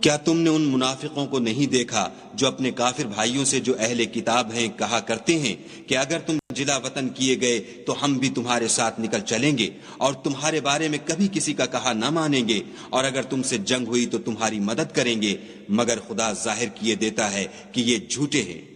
क्या तुमने उन मुनाफिकों को नहीं देखा जो अपने काफिर भाइयों से जो अहले किताब हैं कहा करते हैं कि अगर तुम जिला वतन किए गए तो हम भी तुम्हारे साथ निकल चलेंगे और तुम्हारे बारे में कभी किसी का कहा न मानेंगे, और अगर तुमसे जंग हुई तो तुम्हारी मदद करेंगे, मगर खुदा जाहिर किए देता है कि ये झूठे हैं।